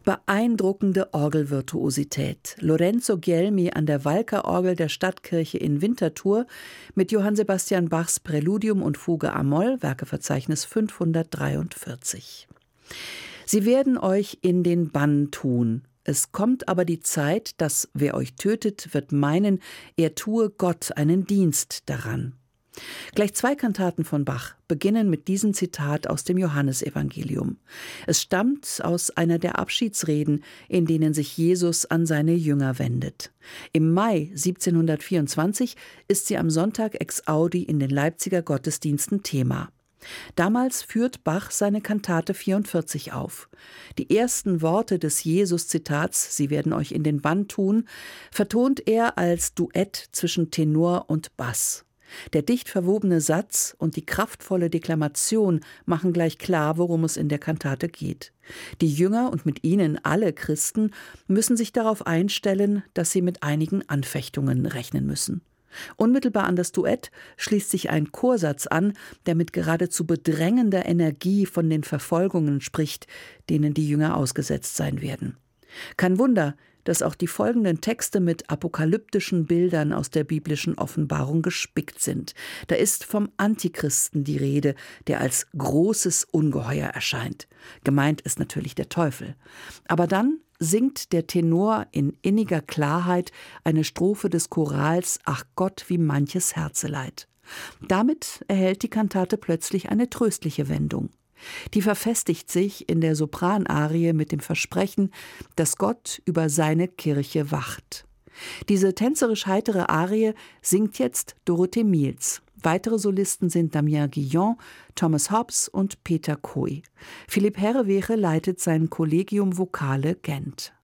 Beeindruckende Orgelvirtuosität. Lorenzo Guelmi an der Walker-Orgel der Stadtkirche in Winterthur mit Johann Sebastian Bachs Präludium und Fuge a-Moll, Werkeverzeichnis 543. Sie werden euch in den Bann tun. Es kommt aber die Zeit, dass wer euch tötet, wird meinen, er tue Gott einen Dienst daran. Gleich 2 Kantaten von Bach beginnen mit diesem Zitat aus dem Johannesevangelium. Es stammt aus einer der Abschiedsreden, in denen sich Jesus an seine Jünger wendet. Im Mai 1724 ist sie am Sonntag ex audi in den Leipziger Gottesdiensten Thema. Damals führt Bach seine Kantate 44 auf. Die ersten Worte des Jesus-Zitats, Sie werden euch in den Bann tun, vertont er als Duett zwischen Tenor und Bass. Der dicht verwobene Satz und die kraftvolle Deklamation machen gleich klar, worum es in der Kantate geht. Die Jünger und mit ihnen alle Christen müssen sich darauf einstellen, dass sie mit einigen Anfechtungen rechnen müssen. Unmittelbar an das Duett schließt sich ein Chorsatz an, der mit geradezu bedrängender Energie von den Verfolgungen spricht, denen die Jünger ausgesetzt sein werden. Kein Wunder, dass auch die folgenden Texte mit apokalyptischen Bildern aus der biblischen Offenbarung gespickt sind. Da ist vom Antichristen die Rede, der als großes Ungeheuer erscheint. Gemeint ist natürlich der Teufel. Aber dann singt der Tenor in inniger Klarheit eine Strophe des Chorals »Ach Gott, wie manches Herzeleid«. Damit erhält die Kantate plötzlich eine tröstliche Wendung. Die verfestigt sich in der Sopranarie mit dem Versprechen, dass Gott über seine Kirche wacht. Diese tänzerisch heitere Arie singt jetzt Dorothee Miels. Weitere Solisten sind Damien Guillon, Thomas Hobbs und Peter Coy. Philipp Herreweghe leitet sein Collegium Vocale Gent.